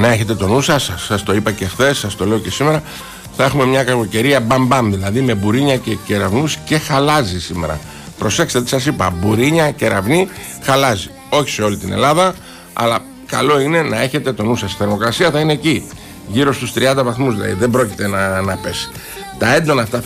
να έχετε το νου σας. Σας το είπα και χθες, σας το λέω και σήμερα. Θα έχουμε μια κακοκαιρία μπαμπαμ, δηλαδή με μπουρίνια και κεραυνούς και χαλάζι σήμερα. Προσέξτε τι σας είπα, μπουρίνια, κεραυνή, χαλάζι. Όχι σε όλη την Ελλάδα, αλλά καλό είναι να έχετε το νου σας. Η θερμοκρασία θα είναι εκεί, γύρω στους 30 βαθμούς, δηλαδή δεν πρόκειται να πέσει. Τα έντονα αυτά